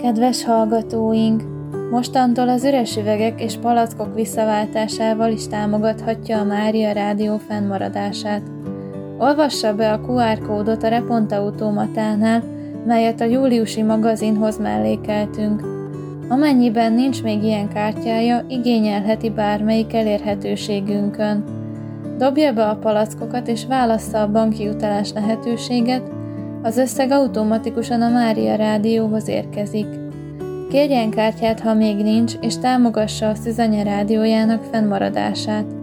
Kedves hallgatóink! Mostantól az üres üvegek és palackok visszaváltásával is támogathatja a Mária Rádió fennmaradását. Olvassa be a QR kódot a repontautomatánál, melyet a júliusi magazinhoz mellékeltünk. Amennyiben nincs még ilyen kártyája, igényelheti bármelyik elérhetőségünkön. Dobja be a palackokat és válassza a banki utalás lehetőséget, az összeg automatikusan a Mária Rádióhoz érkezik. Kérjen kártyát, ha még nincs, és támogassa a Szüzanya rádiójának fennmaradását.